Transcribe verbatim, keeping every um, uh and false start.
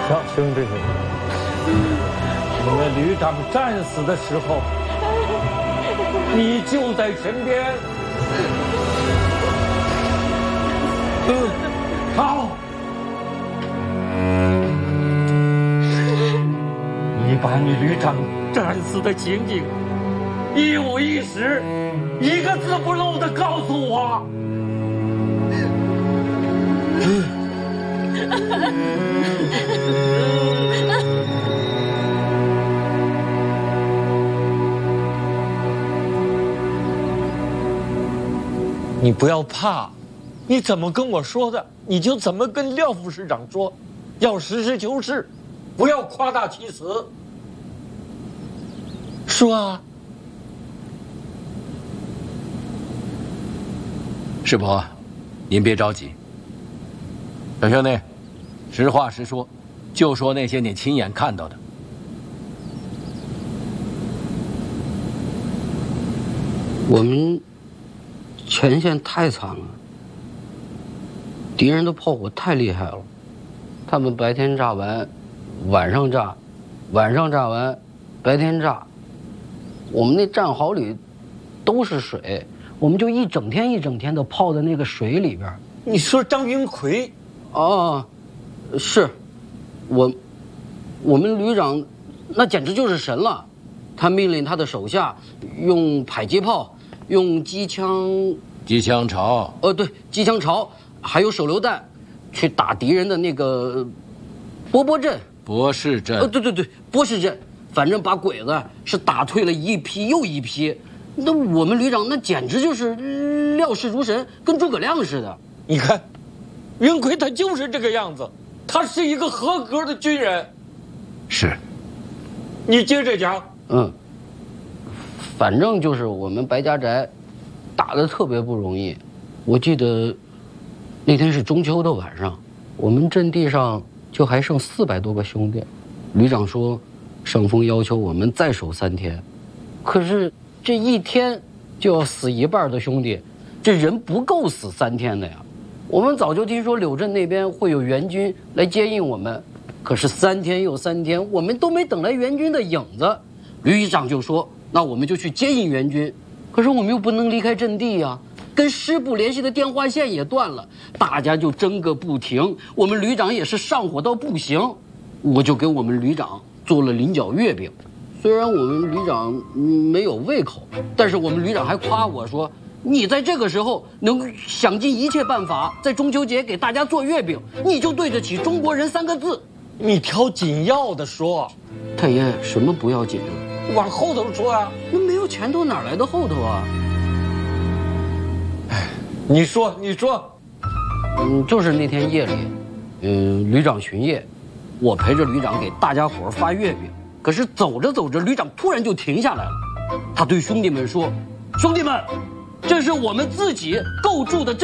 小兄弟，你们旅长战死的时候，你就在身边。嗯，好。你把你旅长战死的情景，一五一十，一个字不漏的告诉我。你不要怕，你怎么跟我说的，你就怎么跟廖副市长说，要实事求是，不要夸大其词。说啊， 师伯，您别着急。小兄弟，实话实说，就说那些你亲眼看到的。 我们前线太惨了，敌人的炮火太厉害了，他们白天炸完，晚上炸，晚上炸完，白天炸。我们那战壕里都是水，我们就一整天一整天的泡在那个水里边。 你说张云奎？ 哦，是，我，我们旅长，那简直就是神了。他命令他的手下用迫击炮，用机枪， 机枪巢， 呃，对，机枪巢，还有手榴弹，去打敌人的那个波波阵、 博士阵。 呃，对对对，波士阵，反正把鬼子是打退了一批又一批。那我们旅长那简直就是料事如神，跟诸葛亮似的。 你看，云奎他就是这个样子，他是一个合格的军人。 是。 你接着讲。 嗯，反正就是我们白家宅打得特别不容易。我记得那天是中秋的晚上，我们阵地上就还剩四百多个兄弟。旅长说，上峰要求我们再守三天，可是这一天就要死一半的兄弟，这人不够死三天的呀。我们早就听说柳镇那边会有援军来接应我们，可是三天又三天，我们都没等来援军的影子。旅长就说，那我们就去接应援军，可是我们又不能离开阵地呀，跟师部联系的电话线也断了，大家就争个不停。我们旅长也是上火到不行，我就给我们旅长做了菱角月饼。虽然我们旅长没有胃口，但是我们旅长还夸我说，你在这个时候能想尽一切办法在中秋节给大家做月饼，你就对得起中国人三个字。 你挑紧要的说。 太爷，什么不要紧啊？ 往后头说啊。 那没有前头哪来的后头啊？ 你说，你说。 嗯，就是那天夜里，嗯，旅长巡夜，我陪着旅长给大家伙发月饼。可是走着走着，旅长突然就停下来了，他对兄弟们说：“兄弟们，这是我们自己构筑的阵。”